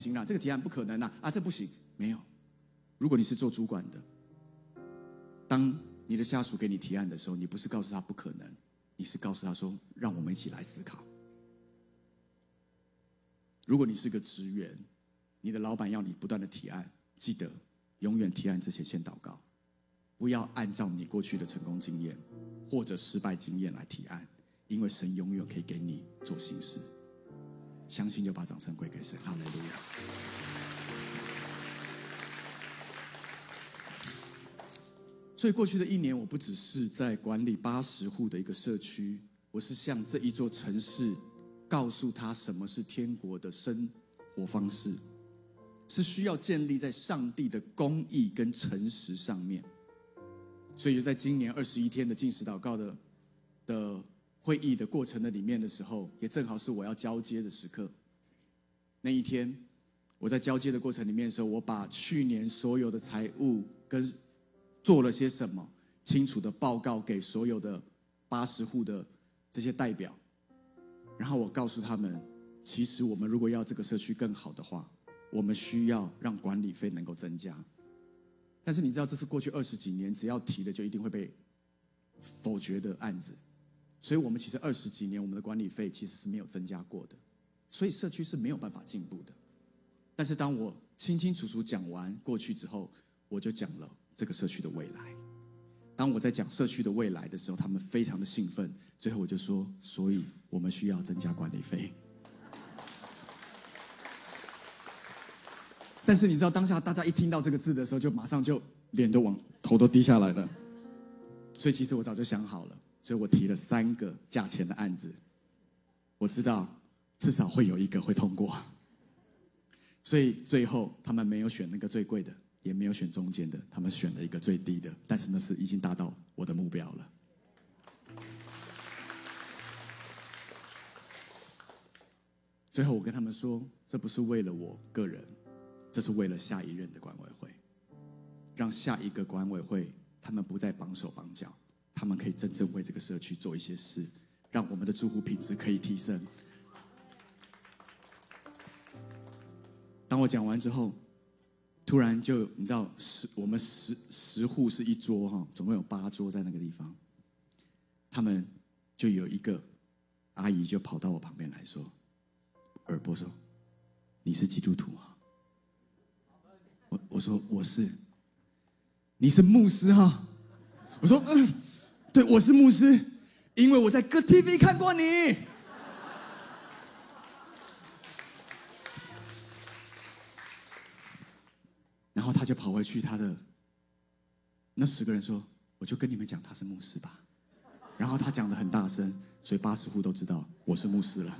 行啦，这个提案不可能啊，这不行。没有，如果你是做主管的，当你的下属给你提案的时候，你不是告诉他不可能，你是告诉他说，让我们一起来思考。如果你是个职员，你的老板要你不断的提案，记得永远提案之前先祷告，不要按照你过去的成功经验或者失败经验来提案，因为神永远可以给你做新事。相信就把掌声归给神，哈利路亚。所以过去的1年，我不只是在管理80户的一个社区，我是向这一座城市告诉他什么是天国的生活方式，是需要建立在上帝的公义跟诚实上面。所以就在今年21天的禁食祷告的会议的过程的里面的时候，也正好是我要交接的时刻。那一天我在交接的过程里面的时候，我把去年所有的财务跟做了些什么清楚的报告给所有的80户的这些代表，然后我告诉他们，其实我们如果要这个社区更好的话，我们需要让管理费能够增加。但是你知道，这是过去20几年只要提的就一定会被否决的案子，所以我们其实20几年我们的管理费其实是没有增加过的，所以社区是没有办法进步的。但是当我清清楚楚讲完过去之后，我就讲了这个社区的未来。当我在讲社区的未来的时候，他们非常的兴奋，最后我就说，所以我们需要增加管理费。但是你知道，当下大家一听到这个字的时候，就马上就脸都往头都低下来了。所以其实我早就想好了，所以我提了3个价钱的案子，我知道至少会有1个会通过。所以最后他们没有选那个最贵的，也没有选中间的，他们选了一个最低的，但是那是已经达到我的目标了。最后我跟他们说，这不是为了我个人，这是为了下一任的管委会，让下一个管委会他们不再绑手绑脚，他们可以真正为这个社区做一些事，让我们的住户品质可以提升。当我讲完之后，突然就你知道，我们10户是一桌哈，总共有8桌在那个地方。他们就有一个阿姨就跑到我旁边来说：“尔波说，你是基督徒吗？”我说我是。你是牧师哈？我说对，我是牧师，因为我在Good TV 看过你。然后他就跑回去，他的那10个人说：“我就跟你们讲他是牧师吧。”然后他讲得很大声，所以80户都知道我是牧师了。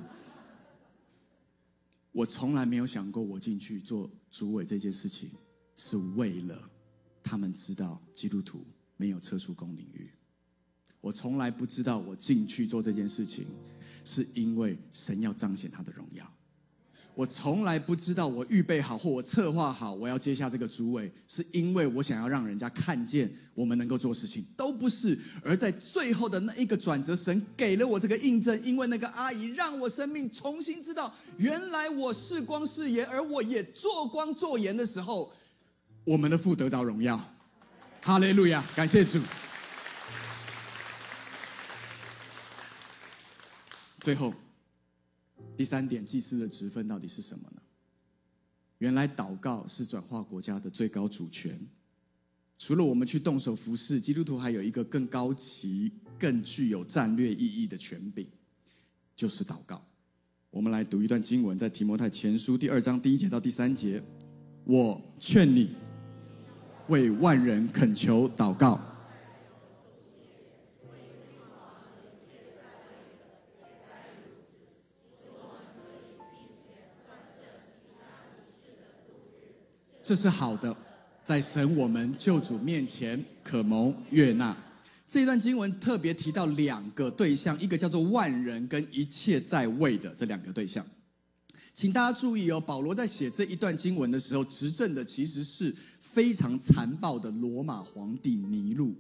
我从来没有想过，我进去做主委这件事情是为了他们知道基督徒没有撤出公领域。我从来不知道我进去做这件事情是因为神要彰显他的荣耀。我从来不知道我预备好或我策划好我要接下这个主委，是因为我想要让人家看见我们能够做事情，都不是。而在最后的那一个转折，神给了我这个印证，因为那个阿姨让我生命重新知道，原来我是光是盐，而我也做光做盐的时候，我们的父得着荣耀。哈利路亚，感谢主。最后第3点，祭司的职分到底是什么呢？原来祷告是转化国家的最高主权。除了我们去动手服事，基督徒还有一个更高级、更具有战略意义的权柄，就是祷告。我们来读一段经文，在提摩太前书第2章第1节到第3节。我劝你为万人恳求祷告，这是好的，在神我们救主面前可蒙悦纳。这一段经文特别提到2个对象，一个叫做万人，跟一切在位的这2个对象。请大家注意哦，保罗在写这一段经文的时候，执政的其实是非常残暴的罗马皇帝尼禄。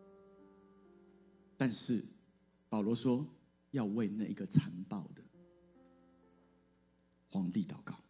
但是保罗说要为那一个残暴的皇帝祷告。